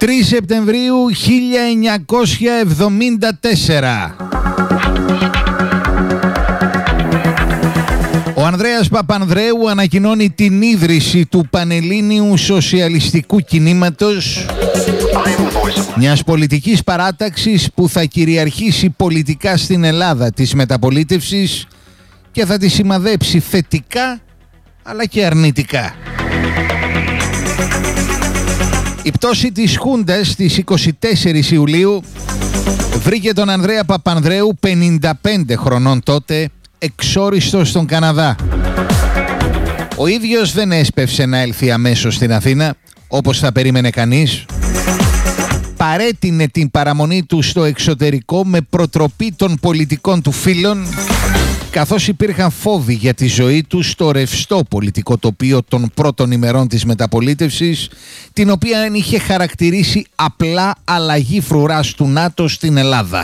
3 Σεπτεμβρίου 1974. Ο Ανδρέας Παπανδρέου ανακοινώνει την ίδρυση του Πανελλήνιου Σοσιαλιστικού Κινήματος, μιας πολιτικής παράταξης που θα κυριαρχήσει πολιτικά στην Ελλάδα της μεταπολίτευσης και θα τη σημαδέψει θετικά αλλά και αρνητικά. Η πτώση της Χούντας στις 24 Ιουλίου βρήκε τον Ανδρέα Παπανδρέου, 55 χρονών τότε, εξόριστο στον Καναδά. Ο ίδιος δεν έσπευσε να έλθει αμέσως στην Αθήνα, όπως θα περίμενε κανείς. Παρέτεινε την παραμονή του στο εξωτερικό με προτροπή των πολιτικών του φίλων, καθώς υπήρχαν φόβοι για τη ζωή του στο ρευστό πολιτικό τοπίο των πρώτων ημερών της μεταπολίτευσης, την οποία είχε χαρακτηρίσει απλά αλλαγή φρουράς του ΝΑΤΟ στην Ελλάδα.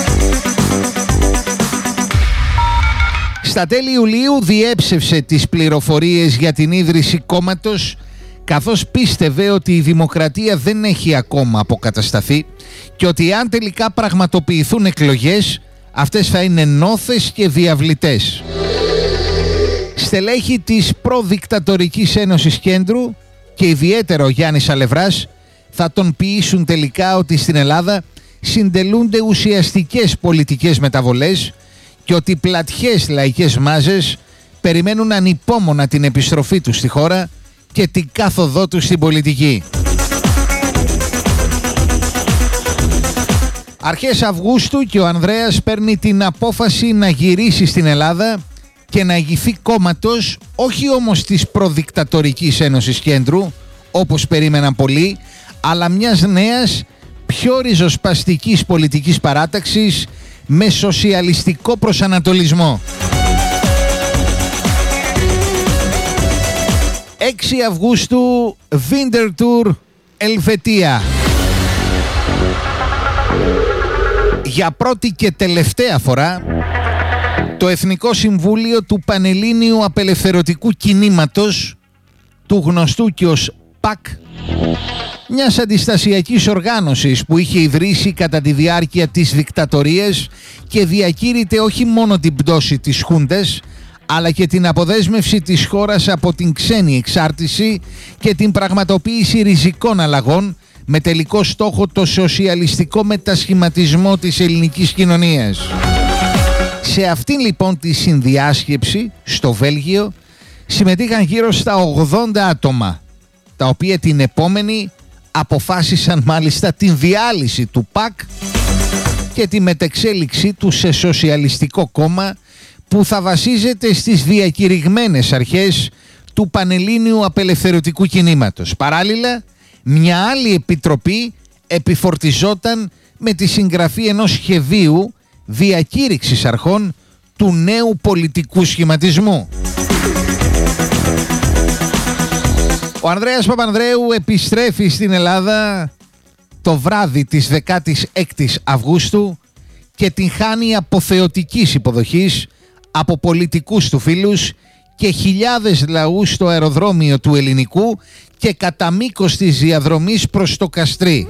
Στα τέλη Ιουλίου διέψευσε τις πληροφορίες για την ίδρυση κόμματος, καθώς πίστευε ότι η δημοκρατία δεν έχει ακόμα αποκατασταθεί και ότι αν τελικά πραγματοποιηθούν εκλογές, αυτές θα είναι νόθες και διαβλητές. Στελέχη της προδικτατορικής Ένωσης Κέντρου και ιδιαίτερα ο Γιάννης Αλευράς θα τον πείσουν τελικά ότι στην Ελλάδα συντελούνται ουσιαστικές πολιτικές μεταβολές και ότι πλατιές λαϊκές μάζες περιμένουν ανυπόμονα την επιστροφή τους στη χώρα και την κάθοδό τους στην πολιτική. Αρχές Αυγούστου και ο Ανδρέας παίρνει την απόφαση να γυρίσει στην Ελλάδα και να ηγηθεί κόμματος, όχι όμως της προδικτατορικής Ένωσης Κέντρου, όπως περίμεναν πολλοί, αλλά μιας νέας, πιο ριζοσπαστικής πολιτικής παράταξης με σοσιαλιστικό προσανατολισμό. 6 Αυγούστου, Winter Tour, Ελβετία. Για πρώτη και τελευταία φορά, το Εθνικό Συμβούλιο του Πανελλήνιου Απελευθερωτικού Κινήματος, του γνωστού και ως ΠΑΚ, μιας αντιστασιακής οργάνωσης που είχε ιδρύσει κατά τη διάρκεια της δικτατορίας και διακήρυτε όχι μόνο την πτώση της Χούντας, αλλά και την αποδέσμευση της χώρας από την ξένη εξάρτηση και την πραγματοποίηση ριζικών αλλαγών με τελικό στόχο το σοσιαλιστικό μετασχηματισμό της ελληνικής κοινωνίας. Σε αυτήν λοιπόν τη συνδιάσκεψη στο Βέλγιο συμμετείχαν γύρω στα 80 άτομα, τα οποία την επόμενη αποφάσισαν μάλιστα την διάλυση του ΠΑΚ και τη μετεξέλιξή του σε σοσιαλιστικό κόμμα που θα βασίζεται στις διακηρυγμένες αρχές του Πανελλήνιου Απελευθερωτικού Κινήματος. Παράλληλα, μια άλλη επιτροπή επιφορτιζόταν με τη συγγραφή ενός σχεδίου διακήρυξης αρχών του νέου πολιτικού σχηματισμού. Ο Ανδρέας Παπανδρέου επιστρέφει στην Ελλάδα το βράδυ της 16ης Αυγούστου και την χάνει αποθεωτικής υποδοχής από πολιτικούς του φίλους και χιλιάδες λαούς στο αεροδρόμιο του Ελληνικού και κατά μήκος της διαδρομής προς το Καστρί.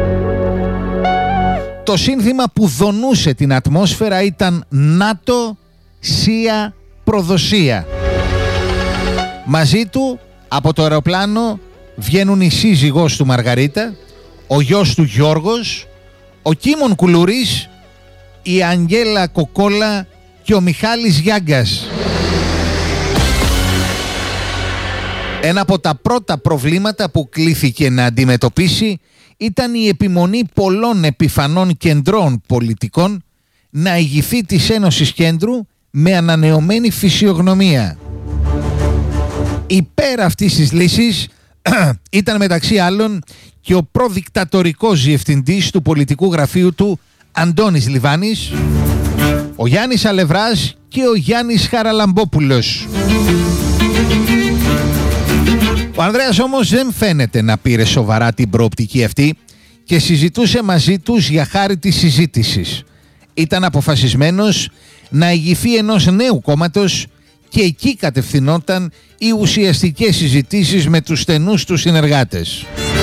Το σύνθημα που δονούσε την ατμόσφαιρα ήταν «ΝΑΤΟ, ΣΥΑ, προδοσία». Μαζί του από το αεροπλάνο βγαίνουν η σύζυγός του Μαργαρίτα, ο γιος του Γιώργος, ο Κίμων Κουλουρής, η Αγγέλα Κοκόλα και ο Μιχάλης Γιάγκας. Ένα από τα πρώτα προβλήματα που κλήθηκε να αντιμετωπίσει ήταν η επιμονή πολλών επιφανών κεντρών πολιτικών να ηγηθεί της Ένωσης Κέντρου με ανανεωμένη φυσιογνωμία. Υπέρ αυτής της λύσης ήταν μεταξύ άλλων και ο προδικτατορικός διευθυντής του πολιτικού γραφείου του Αντώνης Λιβάνης, ο Γιάννης Αλευράς και ο Γιάννης Χαραλαμπόπουλος. Ο Ανδρέας όμως δεν φαίνεται να πήρε σοβαρά την προοπτική αυτή και συζητούσε μαζί τους για χάρη της συζήτησης. Ήταν αποφασισμένος να ηγηθεί ενός νέου κόμματος και εκεί κατευθυνόταν οι ουσιαστικές συζητήσεις με τους στενούς του συνεργάτες.